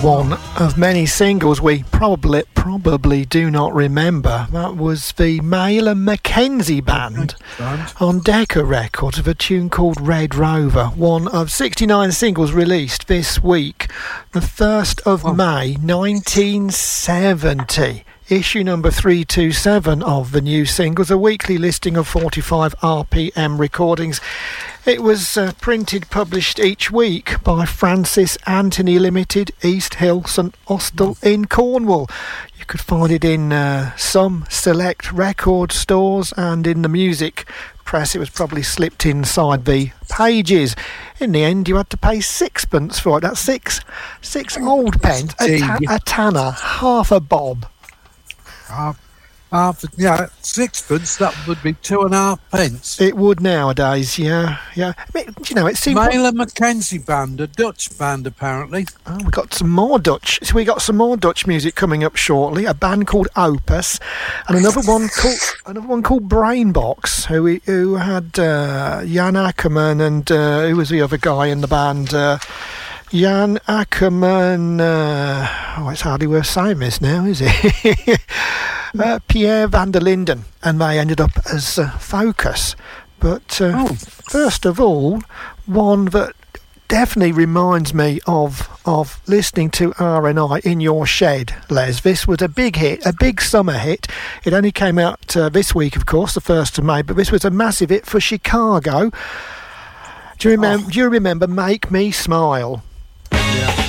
One of many singles we probably do not remember. That was the Mayle and Mackenzie Band on Decca Records of a tune called Red Rover. One of 69 singles released this week, the 1st of May 1970. Issue number 327 of the new singles, a weekly listing of 45 RPM recordings. It was published each week by Francis Anthony Limited, East Hill, St Austell in Cornwall. You could find it in some select record stores, and in the music press it was probably slipped inside the pages. In the end you had to pay sixpence for it. That's six old pence, a tanner, half a bob. Sixpence, that would be 2.5 pence. It would nowadays, yeah. I mean, it seemed... Mayle and Mackenzie Band, a Dutch band, apparently. Oh, we got some more Dutch. So we got some more Dutch music coming up shortly. A band called Opus, and another one called Brainbox, who had Jan Ackerman and who was the other guy in the band? Jan Ackerman, it's hardly worth saying this now, is it? Pierre van der Linden, and they ended up as Focus. But first of all, one that definitely reminds me of listening to RNI in your shed, Les. This was a big hit, a big summer hit. It only came out this week, of course, the 1st of May, but this was a massive hit for Chicago. Do you remember Make Me Smile? Yeah.